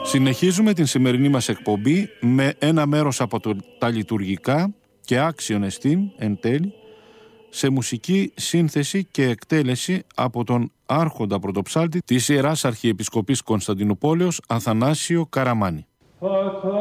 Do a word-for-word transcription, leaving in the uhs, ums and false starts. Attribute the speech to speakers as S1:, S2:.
S1: Συνεχίζουμε την σημερινή μας εκπομπή με ένα μέρος από το, τα λειτουργικά και άξιον εστίν εν τέλει, σε μουσική σύνθεση και εκτέλεση από τον άρχοντα πρωτοψάλτη της Ιεράς Αρχιεπισκοπής Κωνσταντινουπόλεως Αθανάσιο Καραμάνη.